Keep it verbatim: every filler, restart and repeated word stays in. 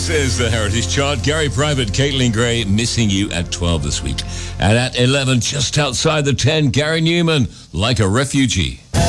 This is the Heritage Chart. Gary Private, Caitlin Gray, Missing You at twelve this week. And at eleven, just outside the ten, Gary Newman, Like a Refugee.